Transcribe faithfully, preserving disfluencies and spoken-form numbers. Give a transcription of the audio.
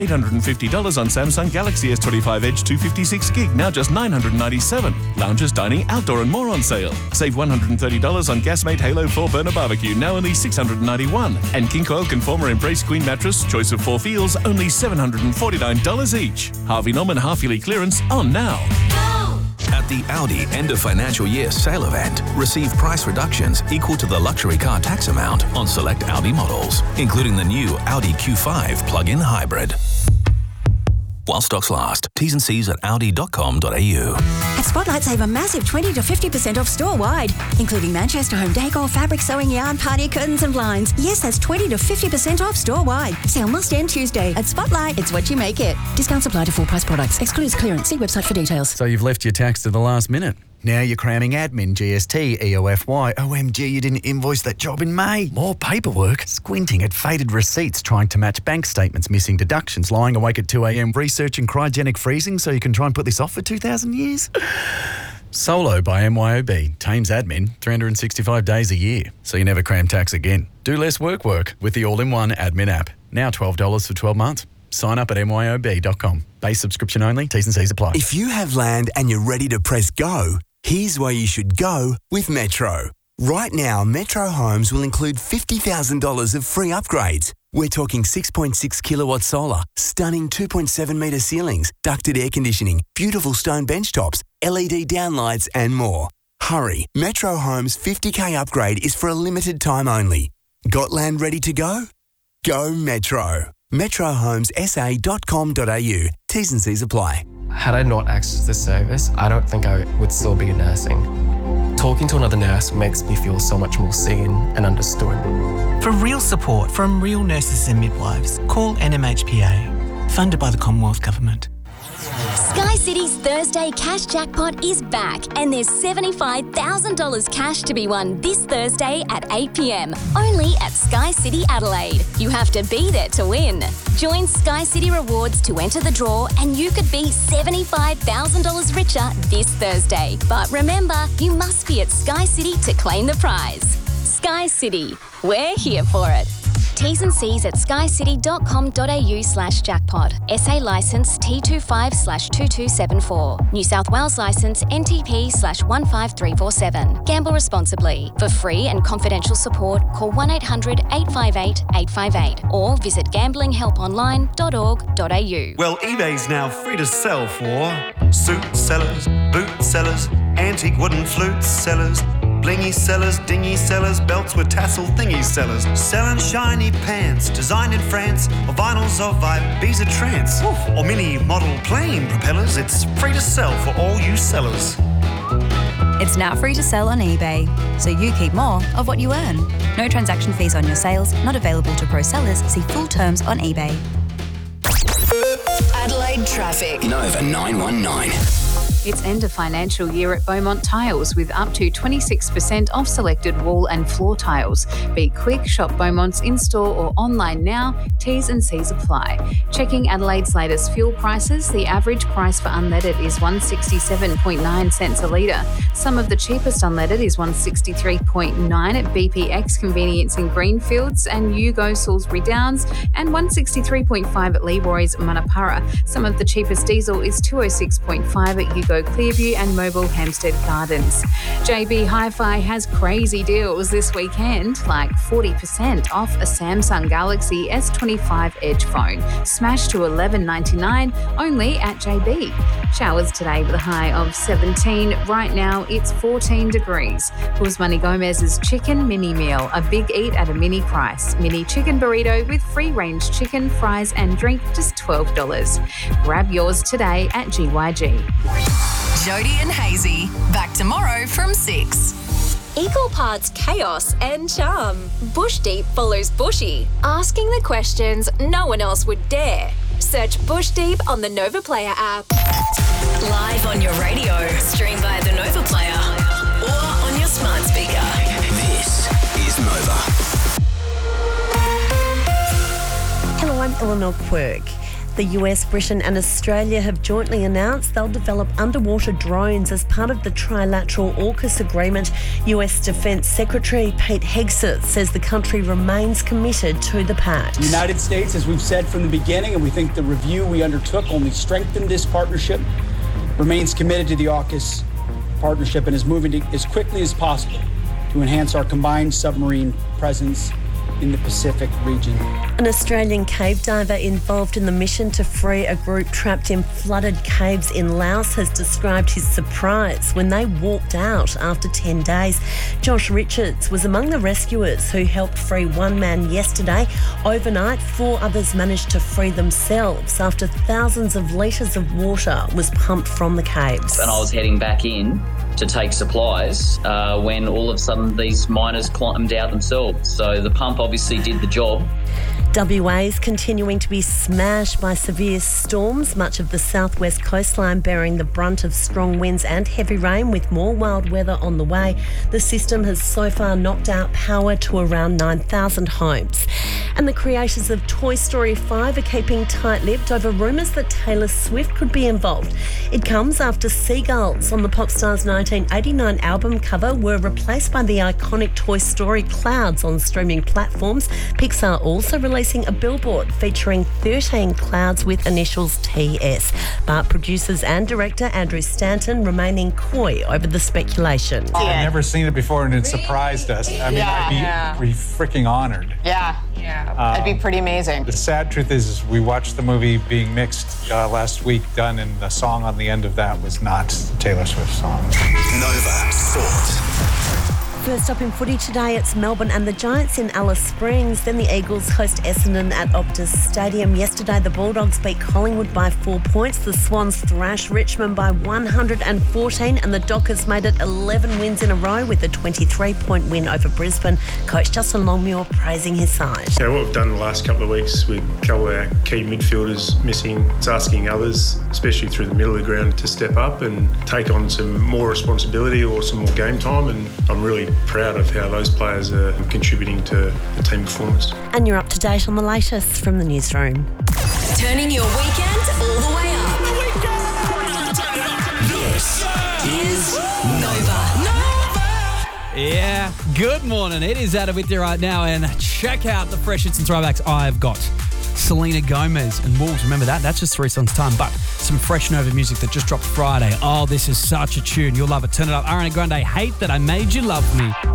eight hundred fifty dollars on Samsung Galaxy S twenty-five Edge two fifty-six gig, now just nine hundred ninety-seven dollars. Lounges, dining, outdoor and more on sale. Save one hundred thirty dollars on Gasmate Halo four Burner Barbecue, now only six hundred ninety-one dollars. And King Coil Conformer Embrace Queen Mattress, choice of four feels, only seven hundred forty-nine dollars each. Harvey Norman half-yearly clearance on now. At the Audi end of financial year sale event, receive price reductions equal to the luxury car tax amount on select Audi models, including the new Audi Q five plug-in hybrid. While stocks last. T's and C's at audi dot com dot a u. At Spotlight, save a massive twenty to fifty percent off store-wide, including Manchester Home Decor, fabric, sewing yarn, party curtains and blinds. Yes, that's twenty to fifty percent off store-wide. Sale must end Tuesday. At Spotlight, it's what you make it. Discounts apply to full-price products. Excludes clearance. See website for details. So you've left your tax to the last minute. Now you're cramming admin, G S T, E O F Y. O M G, you didn't invoice that job in May. More paperwork. Squinting at faded receipts, trying to match bank statements, missing deductions, lying awake at two a.m, researching cryogenic freezing so you can try and put this off for two thousand years. Solo by M Y O B. Tames admin three hundred sixty-five days a year, so you never cram tax again. Do less work work with the all-in-one admin app. Now twelve dollars for twelve months. Sign up at M Y O B dot com. Base subscription only. T's and C's apply. If you have land and you're ready to press go, here's where you should go with Metro. Right now, Metro Homes will include fifty thousand dollars of free upgrades. We're talking six point six kilowatt solar, stunning two point seven metre ceilings, ducted air conditioning, beautiful stone bench tops, L E D downlights and more. Hurry, Metro Homes fifty K upgrade is for a limited time only. Got land ready to go? Go Metro. metro homes s a dot com dot a u. T's and C's apply. Had I not accessed this service, I don't think I would still be nursing. Talking to another nurse makes me feel so much more seen and understood. For real support from real nurses and midwives, call N M H P A, funded by the Commonwealth Government. Sky City's Thursday Cash Jackpot is back, and there's seventy-five thousand dollars cash to be won this Thursday at eight p.m, only at Sky City Adelaide. You have to be there to win. Join Sky City Rewards to enter the draw, and you could be seventy-five thousand dollars richer this Thursday. But remember, you must be at Sky City to claim the prize. Sky City, we're here for it. T's and C's at skycity.com.au slash jackpot. S A licence T twenty-five slash two two seven four. New South Wales licence N T P slash one five three four seven. Gamble responsibly. For free and confidential support, call one eight hundred eight five eight eight five eight or visit gambling help online dot org dot a u. Well, eBay's now free to sell for suit sellers, boot sellers, antique wooden flute sellers, blingy sellers, dingy sellers, belts with tassel thingy sellers, selling shiny pants designed in France, or vinyls of Ibiza trance, or mini model plane propellers. It's free to sell for all you sellers. It's now free to sell on eBay, so you keep more of what you earn. No transaction fees on your sales, not available to pro sellers. See full terms on eBay. Adelaide traffic. Nova nine one nine. It's end of financial year at Beaumont Tiles with up to twenty-six percent off selected wall and floor tiles. Be quick, shop Beaumont's in-store or online now. T's and C's apply. Checking Adelaide's latest fuel prices, the average price for unleaded is one hundred sixty-seven point nine cents a litre. Some of the cheapest unleaded is one hundred sixty-three point nine at B P X Convenience in Greenfields and Yugo Salisbury Downs, and one hundred sixty-three point five at Leroy's Manapara. Some of the cheapest diesel is two hundred six point five at Yugo Clearview and Mobile Hampstead Gardens. J B Hi-Fi has crazy deals this weekend, like forty percent off a Samsung Galaxy S twenty-five Edge phone. Smash to eleven ninety-nine only at J B. Showers today with a high of seventeen. Right now it's fourteen degrees. Guzmani Gomez's chicken mini meal, a big eat at a mini price. Mini chicken burrito with free-range chicken, fries and drink, just twelve dollars. Grab yours today at G Y G. Jody and Hazy, back tomorrow from six. Equal parts chaos and charm. Bush Deep follows Bushy, asking the questions no one else would dare. Search Bush Deep on the Nova Player app. Live on your radio, stream via the Nova Player or on your smart speaker. This is Nova. Hello, I'm Eleanor Quirk. The U S, Britain and Australia have jointly announced they'll develop underwater drones as part of the trilateral AUKUS agreement. U S Defence Secretary Pete Hegseth says the country remains committed to the pact. The United States, as we've said from the beginning, and we think the review we undertook only strengthened this partnership, remains committed to the AUKUS partnership and is moving to, as quickly as possible to enhance our combined submarine presence in the Pacific region. An Australian cave diver involved in the mission to free a group trapped in flooded caves in Laos has described his surprise when they walked out after ten days. Josh Richards was among the rescuers who helped free one man yesterday. Overnight, four others managed to free themselves after thousands of litres of water was pumped from the caves. And I was heading back in to take supplies uh, when all of a sudden these miners climbed out themselves. So the pump obviously did the job. W A is continuing to be smashed by severe storms, much of the southwest coastline bearing the brunt of strong winds and heavy rain with more wild weather on the way. The system has so far knocked out power to around nine thousand homes. And the creators of Toy Story five are keeping tight-lipped over rumours that Taylor Swift could be involved. It comes after seagulls on the pop star's nineteen eighty-nine album cover were replaced by the iconic Toy Story clouds on streaming platforms. Pixar also releasing a billboard featuring thirteen clouds with initials T S. But producers and director Andrew Stanton remaining coy over the speculation. I've never seen it before and it surprised us. I mean, Yeah. I'd be, Yeah. be freaking honored. Yeah, yeah. That'd be Um, pretty amazing. The sad truth is, is we watched the movie being mixed uh, last week, done, and the song on the end of that was not the Taylor Swift song. Nova Sports. First up in footy today, it's Melbourne and the Giants in Alice Springs. Then the Eagles host Essendon at Optus Stadium. Yesterday, the Bulldogs beat Collingwood by four points. The Swans thrashed Richmond by one hundred fourteen, and the Dockers made it eleven wins in a row with a twenty-three point win over Brisbane. Coach Justin Longmuir praising his side. Yeah, what we've done the last couple of weeks with a couple of our key midfielders missing, it's asking others, especially through the middle of the ground, to step up and take on some more responsibility or some more game time. And I'm really proud of how those players are contributing to the team performance. And you're up to date on the latest from the newsroom. Turning your weekend all the way up. This is Nova. Yeah, good morning. It is Adam with you right now, and check out the fresh hits and throwbacks I've got. Selena Gomez and Wolves, remember that? That's just three songs' time, but some fresh Nova music that just dropped Friday. Oh, this is such a tune. You'll love it. Turn it up. Ariana Grande, Hate That I Made You Love Me.